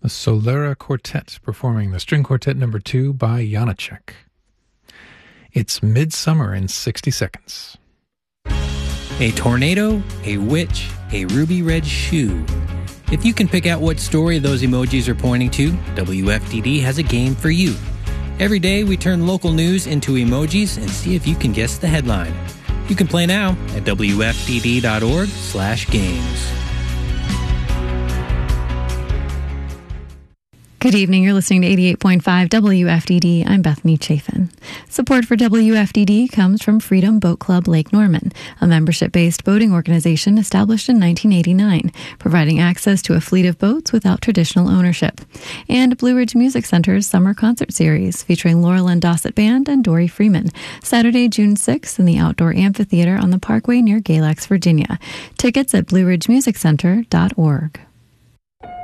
the Solera Quartet performing the String Quartet No. 2 by Janacek. It's Midsummer in 60 Seconds. A tornado, a witch, a ruby red shoe. If you can pick out what story those emojis are pointing to, WFDD has a game for you. Every day we turn local news into emojis and see if you can guess the headline. You can play now at wfdd.org/games. Good evening. You're listening to 88.5 WFDD. I'm Bethany Chafin. Support for WFDD comes from Freedom Boat Club Lake Norman, a membership-based boating organization established in 1989, providing access to a fleet of boats without traditional ownership. And Blue Ridge Music Center's Summer Concert Series, featuring Laurel and Dossett Band and Dory Freeman, Saturday, June 6th in the Outdoor Amphitheater on the Parkway near Galax, Virginia. Tickets at blueridgemusiccenter.org.